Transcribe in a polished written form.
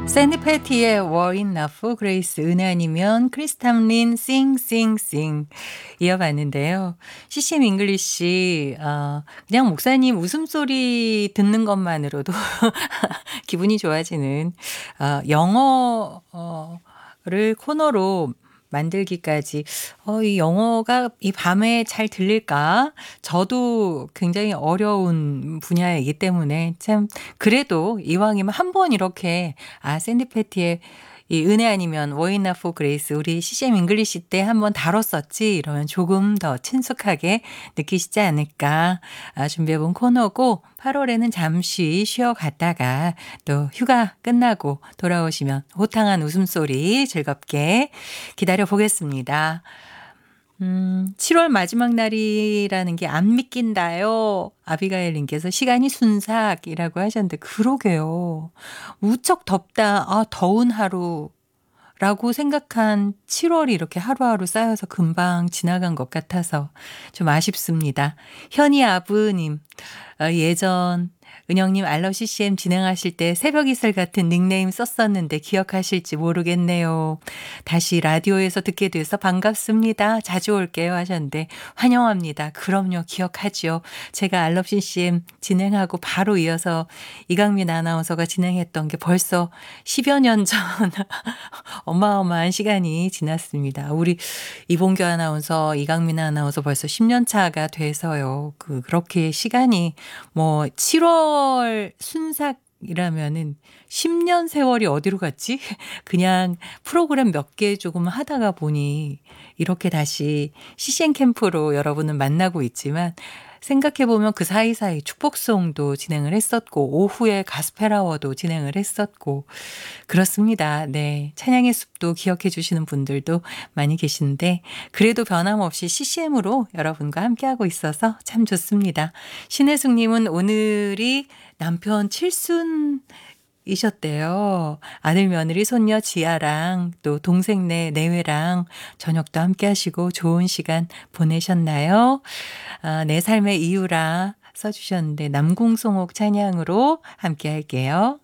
샌디 패티의 War Enough, 그레이스 은혜 아니면 크리스탐린 Sing Sing Sing 이어봤는데요. CCM 잉글리시 그냥 목사님 웃음소리 듣는 것만으로도 기분이 좋아지는 영어를 코너로 만들기까지 이 영어가 이 밤에 잘 들릴까? 저도 굉장히 어려운 분야이기 때문에 참 그래도 이왕이면 한 번 이렇게 샌디 패티의 이 은혜 아니면 War Enough Grace 우리 CCM 잉글리시 때 한번 다뤘었지 이러면 조금 더 친숙하게 느끼시지 않을까 준비해본 코너고 8월에는 잠시 쉬어갔다가 또 휴가 끝나고 돌아오시면 호탕한 웃음소리 즐겁게 기다려 보겠습니다. 7월 마지막 날이라는 게 안 믿긴다요. 아비가일님께서 시간이 순삭이라고 하셨는데 그러게요. 무척 덥다. 더운 하루. 라고 생각한 7월이 이렇게 하루하루 쌓여서 금방 지나간 것 같아서 좀 아쉽습니다. 현이 아부님, 예전 은영님 알러 CCM 진행하실 때 새벽 이슬 같은 닉네임 썼었는데 기억하실지 모르겠네요. 다시 라디오에서 듣게 돼서 반갑습니다. 자주 올게요 하셨는데 환영합니다. 그럼요. 기억하죠. 제가 알러 CCM 진행하고 바로 이어서 이강민 아나운서가 진행했던 게 벌써 10여 년 전 어마어마한 시간이 지났습니다. 우리 이봉규 아나운서, 이강민 아나운서 벌써 10년 차가 돼서요. 그렇게 시간이 7월 순삭이라면은 10년 세월이 어디로 갔지? 그냥 프로그램 몇 개 조금 하다가 보니 이렇게 다시 CCM 캠프로 여러분을 만나고 있지만 생각해보면 그 사이사이 축복송도 진행을 했었고 오후에 가스펠아워도 진행을 했었고 그렇습니다. 네. 찬양의 숲도 기억해 주시는 분들도 많이 계신데 그래도 변함없이 CCM으로 여러분과 함께하고 있어서 참 좋습니다. 신혜숙님은 오늘이 남편 칠순 이셨대요. 아들 며느리 손녀 지아랑 또 동생네 내외랑 저녁도 함께 하시고 좋은 시간 보내셨나요? 내 삶의 이유라 써주셨는데 남궁송옥 찬양으로 함께 할게요.